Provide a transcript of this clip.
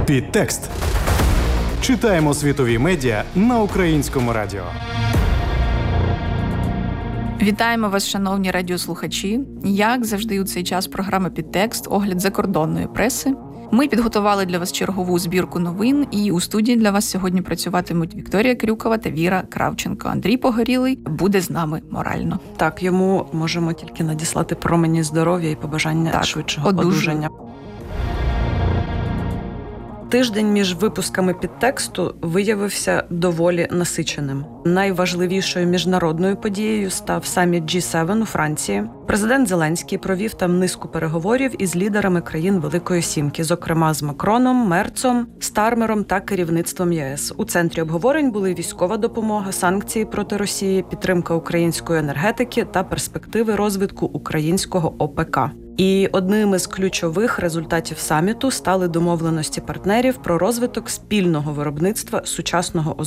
Підтекст. Читаємо світові медіа на українському радіо. Вітаємо вас, шановні радіослухачі. Як завжди у цей час програма «Підтекст», огляд закордонної преси. Ми підготували для вас чергову збірку новин, і у студії для вас сьогодні працюватимуть Вікторія Крюкова та Віра Кравченко. Андрій Погорілий буде з нами морально. Так, йому можемо тільки надіслати промені здоров'я і побажання швидшого одужання. Тиждень між випусками підтексту виявився доволі насиченим. Найважливішою міжнародною подією став саміт G7 у Франції. Президент Зеленський провів там низку переговорів із лідерами країн Великої Сімки, зокрема з Макроном, Мерцом, Стармером та керівництвом ЄС. У центрі обговорень були військова допомога, санкції проти Росії, підтримка української енергетики та перспективи розвитку українського ОПК. І одним із ключових результатів саміту стали домовленості партнерів про розвиток спільного виробництва сучасного